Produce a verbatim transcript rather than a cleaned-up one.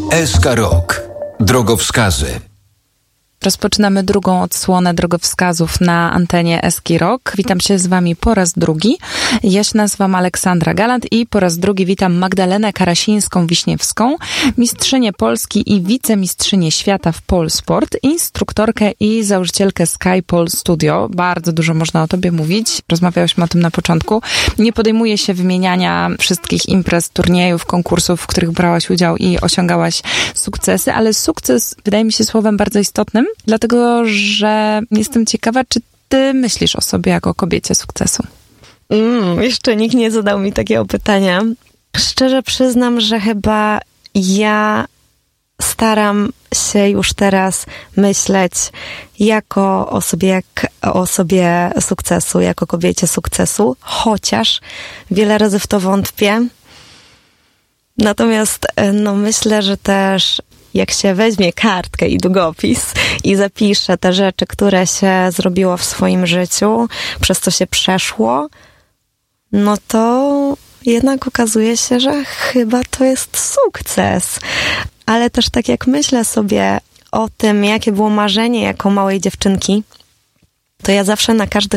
S K Rock. Drogowskazy. Rozpoczynamy drugą odsłonę drogowskazów na antenie S K Rock. Witam się z wami po raz drugi. Ja się nazywam Aleksandra Galant i po raz drugi witam Magdalenę Karasińską-Wiśniewską, mistrzynię Polski i wicemistrzynię świata w Polsport, instruktorkę i założycielkę Sky Pole Studio. Bardzo dużo można o tobie mówić. Rozmawiałyśmy o tym na początku. Nie podejmuję się wymieniania wszystkich imprez, turniejów, konkursów, w których brałaś udział i osiągałaś sukcesy, ale sukces wydaje mi się słowem bardzo istotnym, dlatego że jestem ciekawa, czy ty myślisz o sobie jako o kobiecie sukcesu? Mm, jeszcze nikt nie zadał mi takiego pytania. Szczerze przyznam, że chyba ja staram się już teraz myśleć jako o sobie, jak o osobie sukcesu, jako kobiecie sukcesu, chociaż wiele razy w to wątpię. Natomiast no, myślę, że też jak się weźmie kartkę i długopis i zapisze te rzeczy, które się zrobiło w swoim życiu, przez co się przeszło, no to jednak okazuje się, że chyba to jest sukces. Ale też tak jak myślę sobie o tym, jakie było marzenie jako małej dziewczynki, to ja zawsze na każdy